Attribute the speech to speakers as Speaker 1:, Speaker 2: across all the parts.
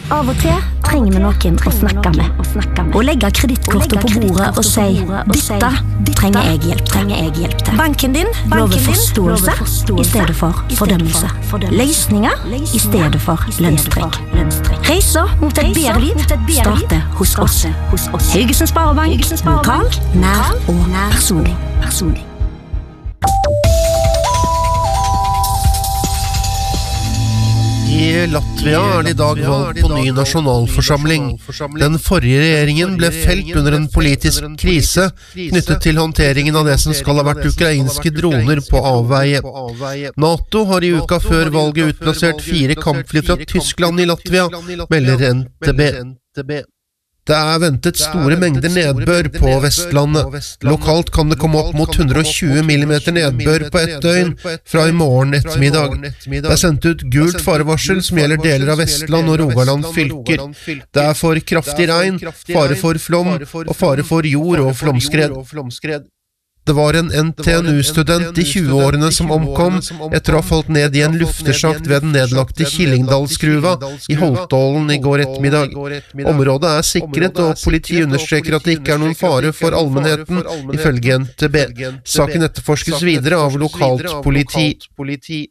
Speaker 1: Av og til trenger vi noen å snakke med. Og legge kredittkortet på bordet og si, dette trenger jeg hjelp til. Banken din lover forståelse i stedet for fordømmelse. Løsninger i stedet for lønnstrekk. Reiser mot et bedre liv starter hos oss. Haugesund Sparebank, lokal, nær og personlig.
Speaker 2: I Latvia det I dag valgt på ny nasjonalforsamling. Den forrige regjeringen ble felt under en politisk krise knyttet til håndteringen av det som skal ha vært ukrainske droner på avveie. NATO har I uka før valget utplassert 4 kampfly fra Tyskland I Latvia, melder NTB. Det ventet store mengder nedbør på Vestlandet. Lokalt kan det komme opp mot 120 mm nedbør på et døgn fra I morgen ettermiddag. Det sendt ut gult farevarsel som gjelder deler av Vestland og Rogaland fylker. Det for kraftig regn, fare for flom og fare for jord- og flomskred. Det var en NTNU-student I 20-årene som omkom etter å ha falt ned I en luftersjakt ved den nedlagte Killingdalsgruva I Holtålen I går ettermiddag. Området sikret, og politiet understreker at det ikke noen fare for allmennheten, ifølge NTB. Saken etterforskes videre av lokalt politi.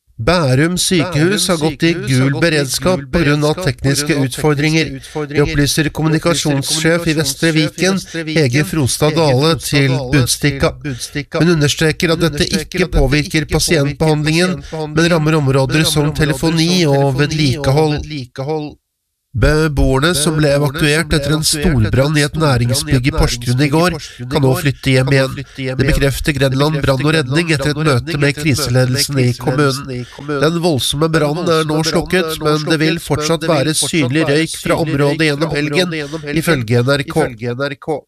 Speaker 2: Bærum sykehus har gått I gul beredskap på grunn av tekniske utfordringer. Det opplyser kommunikasjonssjef I Vestre Viken, Hege Frostad Dale, til Budstikka. Hun understreker at dette ikke påvirker pasientbehandlingen, men rammer områder som telefoni og vedlikehold. Beboerne som ble evakuert etter en storbrann I et næringsbygg I Porsgrunn I går, kan nå flytte hjem igjen. Det bekrefter Grenland Brann og Redning etter et møte med kriseledelsen I kommunen. Den voldsomme brannen nå slukket, men det vil fortsatt være synlig røyk fra området gjennom helgen, ifølge NRK.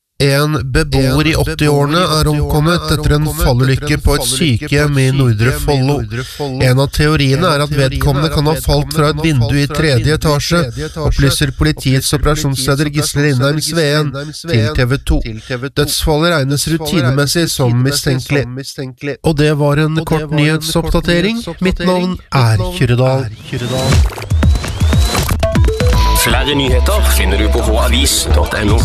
Speaker 2: En beboer I 80-årene omkommet etter en fallulykke på et sykehjem I Nordre Follo. En av teoriene at vedkommende kan ha falt fra et vindu I 3. etasje, opplyser politiets operasjonsleder Gisle Lindheim Sveen til TV 2. Dødsfallet regnes rutinemessig som mistenkelig. Og det var en kort nyhetsoppdatering. Mitt navn Kyrredal.
Speaker 3: Flere nyheter finner du på havis.no.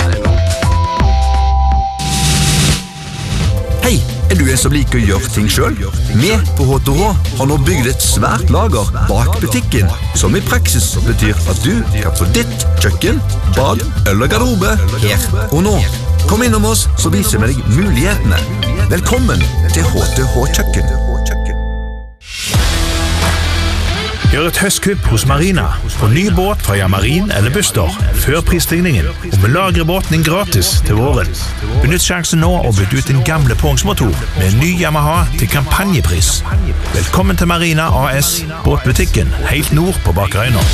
Speaker 4: Hei, du en som liker å gjøre ting selv? Vi på H2H har nå bygd et svært lager bak butikken, som I praksis betyr at du kan få ditt kjøkken, bad eller garderobe her og nå. Kom innom oss, så viser vi deg mulighetene. Velkommen til H2H Kjøkken.
Speaker 5: Gjør et høstkupp hos Marina. Få ny båt fra Yamarin eller Buster før prisstigningen, og vi lagrer båten din gratis til våren. Benytt sjansen nå og bytt ut din gamle pongsmotor med en ny Yamaha til kampanjepris. Velkommen til Marina AS, båtbutikken helt nord på Bakerøyna.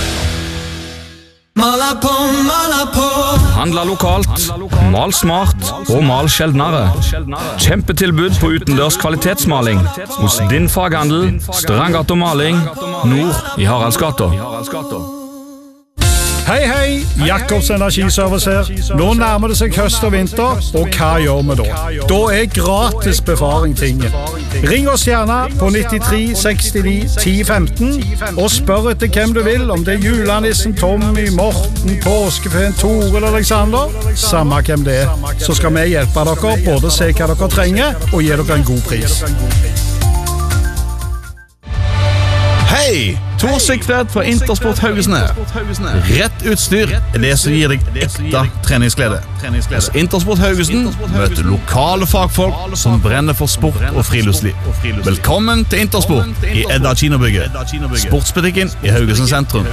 Speaker 6: Handla lokalt, mal smart og mal sjeldnere. Kjempetilbud på utendørs kvalitetsmaling hos din faghandel Strandgata Maling, nord I Haraldsgata.
Speaker 7: Hei, Jakobs Energiservice her. Nå nærmer det seg høst og vinter, og hva gjør vi da? Da gratis befaring tingen. Ring oss gjerne på 93 69 10 15 og spør etter hvem du vil, om det julenissen Tommy, Morten, Påskefeen, Tore eller Alexander. Samme hvem det så skal vi hjelpe dere både se hva dere trenger og gi dere en god pris.
Speaker 8: Hei! Tor Sigtvedt fra Intersport Haugesund. Rett utstyr det som gir deg ekte treningsglede. Hos Intersport Haugesund møter lokale fagfolk som brenner for sport og friluftsliv. Velkommen til Intersport I Edda Kinobygget. Sportsbutikken I Haugesund sentrum.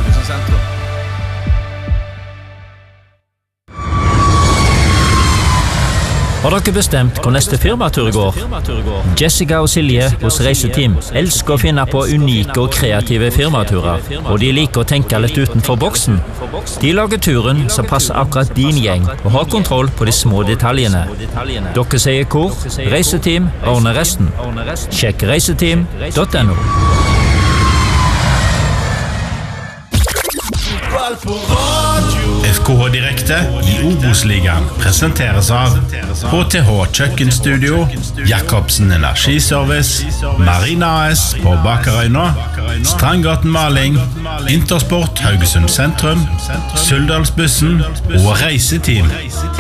Speaker 9: Har dere bestemt hvor neste firmatur går? Jessica og Silje hos Reiseteam elsker å finne på unike og kreative firmaturer, og de liker å tenke litt utenfor boksen. De lager turen som passer akkurat din gjeng, og har kontroll på de små detaljene. Dere sier hvor? Reiseteam ordner resten. Sjekk reiseteam.no.
Speaker 5: FKH Direkte I Obos-ligaen presenteres av HTH Kjøkkenstudio, Jakobsen Energiservice, Marina AS på Bakerøyna Strandgaten Maling, Intersport Haugesund Sentrum, Suldalsbussen og Reiseteam.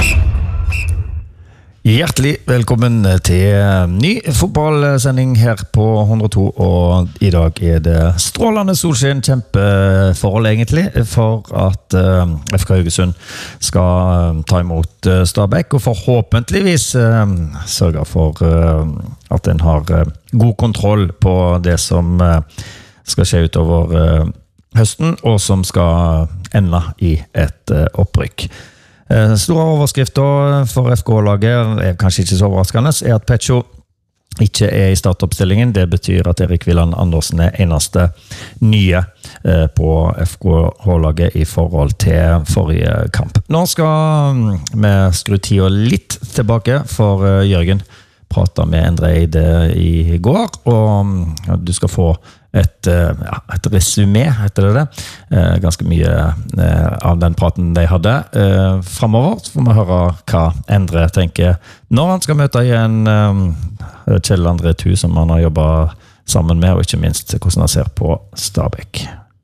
Speaker 9: Hjertelig velkommen til ny fotballsending her på 102, og I dag det strålende solskinn, kjempeforhold egentlig, for at FK Haugesund skal ta imot Stabæk, og forhåpentligvis sørge for at den har god kontroll på det som skal skje utover høsten, og som skal ende I et opprykk. Store overskrifter for FK-laget kanskje ikke så overraskende, at Pecho ikke I startoppstillingen. Det betyr at Erik Villand Andersen eneste nye på FK-laget I forhold til forrige kamp. Nå skal vi skru tida litt tilbake, for Jørgen pratet med Endre Eide I går, og du skal få et resumé, heter det. Ganske mye av den praten de hadde. Fremover så får vi høre hva Endre tenker når han skal møte igjen Kjell André Thu, som han har jobbet sammen med, og ikke minst hvordan han ser på Stabæk.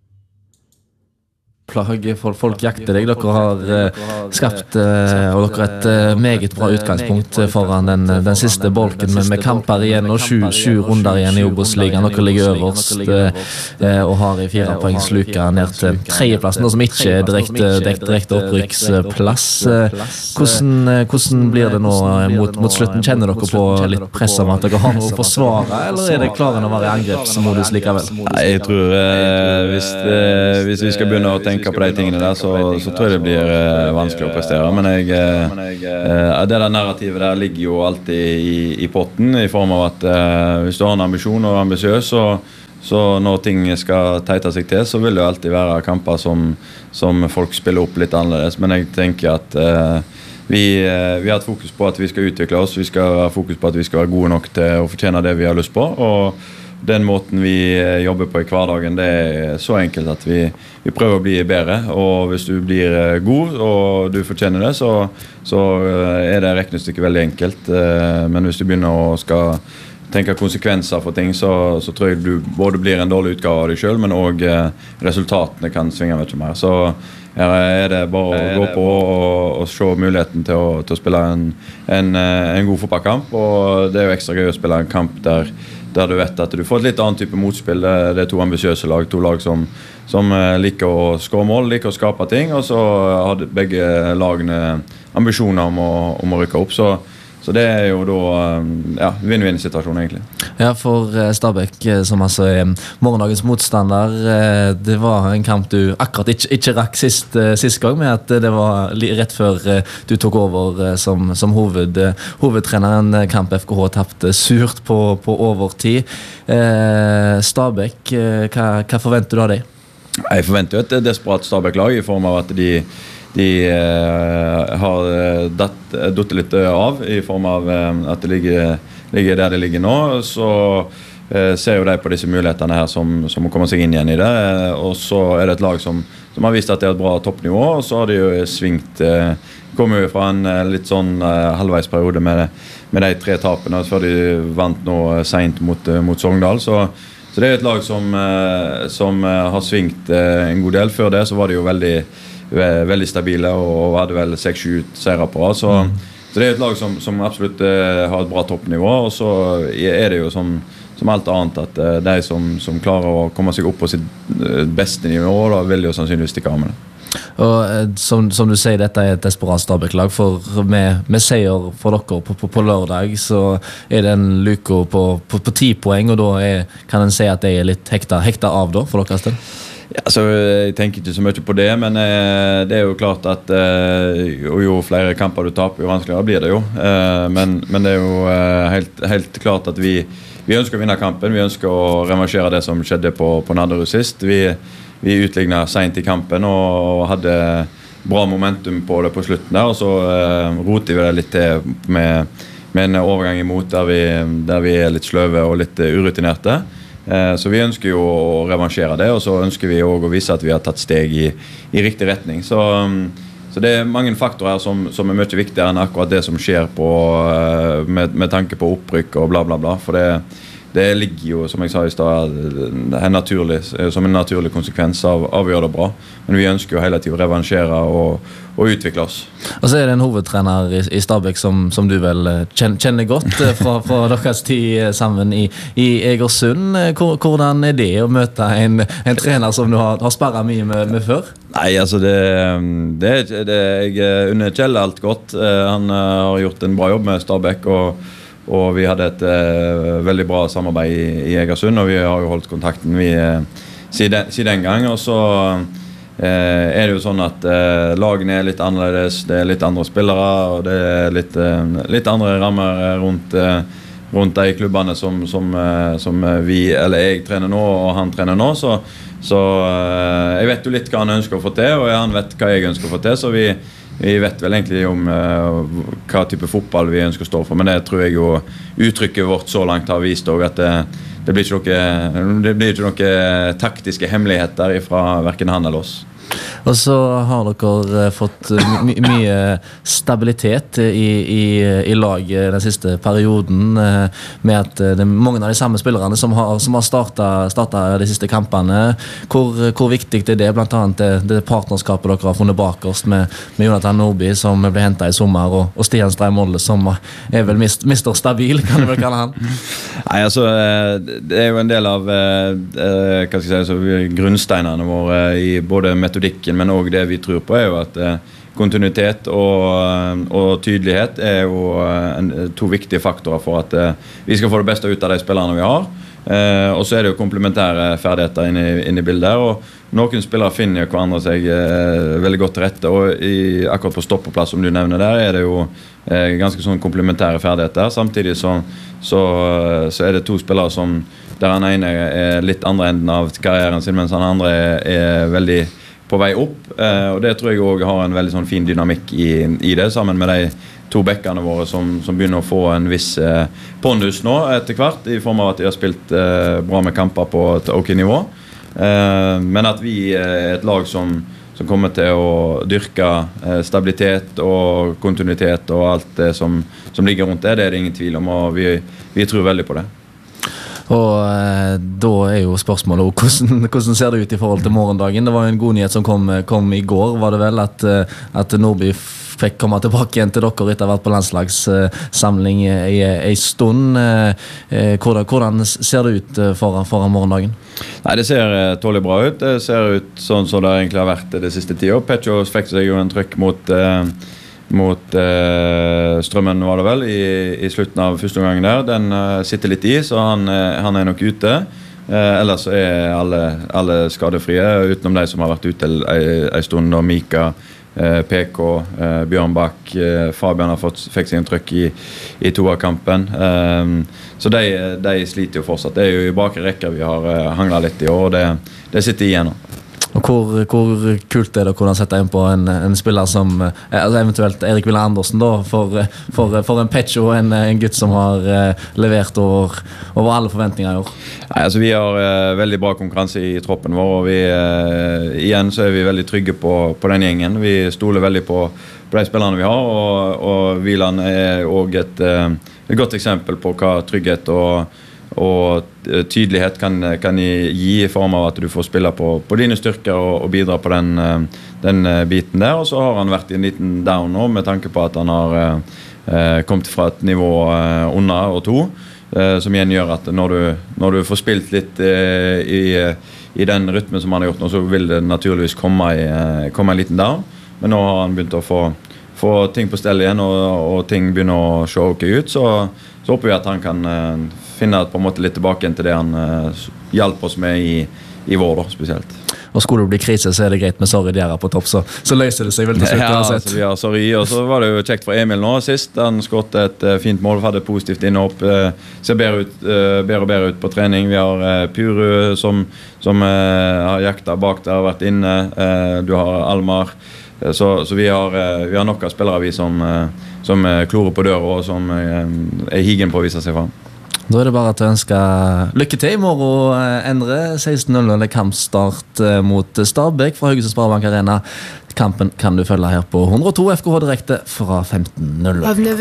Speaker 10: Folk jakter deg. Dere har skapt og dere et meget bra utgangspunkt foran den siste bolken med kamper igjen og 7 runder igjen I Obos-ligaen. Dere ligger øverst og har I 4 poeng sluka ned til 3. plassen, og som ikke direkte opprykksplass. Hvordan blir det nå mot slutten? Kjenner dere på litt press om at dere har noe å forsvare, eller det klare å være I angrepsmodus likevel?
Speaker 11: Nei, jeg tror hvis vi skal begynne å tenke på de tingene der, så tror jeg det blir vanskelig å prestere, men det der narrativet der ligger jo alltid I potten, I form av at hvis du har en ambisjon og ambisiøs, så når ting skal teite seg til, så vil det alltid være kamper som folk spiller opp litt annerledes, men jeg tenker at vi har et fokus på at vi skal utvikle oss, vi skal ha fokus på at vi skal være gode nok til å fortjene det vi har lyst på, og den måten vi jobber på I hverdagen, det så enkelt at vi prøver å bli bedre, og hvis du blir god og du fortjener det, så det regnestykket veldig enkelt, men hvis du begynner å skal tenke konsekvenser for ting, så tror jeg du både blir en dårlig utgave av deg selv, men også resultatene kan svinge mye mer, så her det bare å gå på og se muligheten til å spille en god fotballkamp, og det jo ekstra gøy å spille en kamp der du vet at du får et litt annen type motspill. Det 2 ambisiøse lag, 2 lag som liker å skåre mål, liker å skape ting, og så hadde begge lagene ambisjoner om å rykke opp, så det jo da vinn-vinn-situasjon egentlig. Ja, for Stabæk, som altså morgendagens motstander, det var en kamp du akkurat ikke rakk sist gang, med at det var rett før du tok over som hovedtrener. En kamp FKH tappte surt på overtid. Stabæk, hva forventer du av deg? Jeg forventer jo et desperat Stabæk-lag I form av at de har dott litt av I form av at det ligger der det ligger nå, så ser jo de på disse mulighetene her som må komme seg inn igjen I det, og så det et lag som har vist at det et bra toppnivå, og så har de jo svingt, kommer jo fra en litt sånn halvveisperiode med de 3 tapene før de vant nå sent mot Sogndal, så det et lag som har svingt en god del. Før det så var de jo veldig stabile og hadde vel 6-7 seire på rad, så det et lag som absolutt har et bra toppnivå, og så det jo som alt annet at de som klarer å komme seg opp på sitt beste nivå, da vil jo sannsynligvis stikke av med det. Og som du sier, dette et desperat Stabæk-lag, for med seier for dere på lørdag, så det en luke på 10 poeng, og da kan en si at det litt hekta av da, for deres del? Ja, så jeg tenker ikke så mye på det, men det jo klart at jo flere kamper du taper, jo vanskeligere blir det jo. Men det jo helt klart at vi ønsker å vinne kampen, vi ønsker å revansjere det som skjedde på Nadderud sist. Vi utlignet sent I kampen og hadde bra momentum på det på slutten der, og så roter vi det litt til med en overgang imot der vi litt sløve og litt urutinerte. Så vi ønsker jo å revansjere det, og så ønsker vi også å vise at vi har tatt steg I riktig retning. Så det mange faktorer her som mye viktigere enn akkurat det som skjer med tanke på opprykk og bla bla bla, for det ligger jo, som jeg sa I stad, som en naturlig konsekvens av å gjøre det bra. Men vi ønsker jo hele tiden å revansjere og utvikle oss.
Speaker 10: Og så det en hovedtrener I Stabæk som du vel kjenner godt fra deres tid sammen I Egersund. Hvordan det å møte en trener som du har sparret mye med før?
Speaker 11: Nei, altså jeg unner Kjell alt godt. Han har gjort en bra jobb med Stabæk, og vi hadde et veldig bra samarbeid I Egersund, og vi har jo holdt kontakten siden gang, og så det jo sånn at lagene litt annerledes, det litt andre spillere, og det litt andre rammer rundt de klubbene som vi, eller jeg trener nå, og han trener nå, så jeg vet jo litt hva han ønsker å få til, og han vet hva jeg ønsker å få til, så vi vet vel egentlig om hva type fotball vi ønsker å stå for, men det tror jeg jo uttrykket vårt så langt har vist også at det blir ikke noen taktiske hemmeligheter fra hverken han eller oss.
Speaker 10: Og så har dere fått mye stabilitet I laget den siste perioden med at det mange av de samme spillerne som har startet de siste kampene. Hvor viktig det blant annet det partnerskapet dere har funnet bak oss med Jonathan Nordby som ble hentet I sommer og Stian Streimolle som vel Mr. Stabil, kan du vel kalle han?
Speaker 11: Nei, altså det jo en del av hva skal jeg si, grunnsteinene våre I både metodikken men også det vi tror på jo at kontinuitet og tydelighet jo to viktige faktorer for at vi skal få det beste ut av de spillerne vi har. Og så det jo komplementære ferdigheter inne I bildet og noen spillere finner jo hverandre seg veldig godt til rette og akkurat på stoppeplass som du nevner der det jo ganske sånn komplementære ferdigheter samtidig så det to spillere som der han ene litt andre enden av karrieren sin mens han andre veldig på vei opp, og det tror jeg også har en veldig sånn fin dynamikk I det, sammen med de to bekkene våre som begynner å få en viss pondus nå etter hvert, I form av at de har spilt bra med kamper på et ok nivå. Men at vi et lag som kommer til å dyrke stabilitet og kontinuitet og alt det som ligger rundt det det ingen tvil om, og vi tror veldig på det.
Speaker 10: Og da jo spørsmålet hvordan ser det ut I forhold til morgendagen? Det var jo en god nyhet som kom I går, var det vel at Nordby fikk komme tilbake igjen til dere etter å ha vært på landslagssamling I en stund. Hvordan ser det ut foran morgendagen?
Speaker 11: Nei, det ser tålig bra ut. Det ser ut sånn som det egentlig har vært det siste tiden. Petjo fikk seg jo en trykk mot Strømmen var det vel I slutten av første gangen der den sitter litt I så han nok ute ellers så alle skadefrie utenom de som har vært ute en stund og Mika, PK, Bjørn Bak Fabian har fikk seg en trykk I toerkampen så de sliter jo fortsatt det jo I bakre rekker vi har hanglet litt I år og det sitter igjen nå.
Speaker 10: Og hvor kult det å kunne sette inn på en spiller som altså eventuelt Erik Wille Andersen da, for en Petjo og en gutt som har levert over alle forventninger I år?
Speaker 11: Nei, altså vi har veldig bra konkurranse I troppen vår, og igjen så vi veldig trygge på den gjengen. Vi stoler veldig på de spillerne vi har, og Wieland også et godt eksempel på hva trygghet og tydelighet kan gi I form av at du får spille på dine styrker og bidra på den biten der, og så har han vært I en liten down nå med tanke på at han har kommet fra et nivå under og 2 som igjen gjør at når du får spilt litt I den rytmen som han har gjort nå, så vil det naturligvis komme en liten down, men nå har han begynt å få ting på stell igjen og ting begynner å se ok ut, så håper vi at han kan finne på en måte litt tilbake igjen til det han hjalp oss med I vår da, spesielt.
Speaker 10: Og skulle det bli krise så det greit med Sorry Diarra på topp, så løser det seg vel til slutt.
Speaker 11: Ja, altså, vi har Sorry, og så var det jo kjekt for Emil nå sist. Han skått et fint mål, hadde positivt innhopp, ser bedre ut på trening. Vi har Puru som har jakta bak der, har vært inne. Du har Almar. Så vi har nok av spillere vi som klorer på døra og som higen på å vise seg fram.
Speaker 10: Da det bare til å ønske lykke til I morgen, Endre. 16:00 kampstart mot Stabæk fra Haugesund Sparebank Arena. Kampen kan du følge her på 102 FKH direkte fra 15:00.